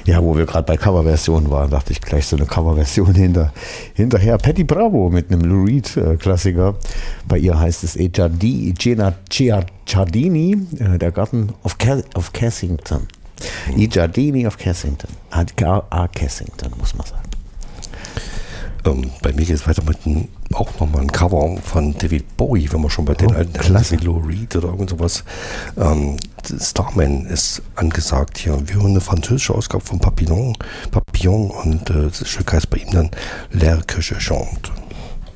Ja, wo wir gerade bei Coverversionen waren, dachte ich gleich so eine Coverversion hinterher. Patti Bravo mit einem Lou Reed-Klassiker. Bei ihr heißt es Gina Ciardini, der Garten of Cassington. I Giardini of Cassington. Cassington, muss man sagen. Bei mir geht es weiter mit auch nochmal ein Cover von David Bowie, wenn man schon bei den alten klasse. wie Lou Reed oder irgend sowas. Starman ist angesagt hier. Wir hören eine französische Ausgabe von Papillon und das Stück heißt bei ihm dann L'air que je chante.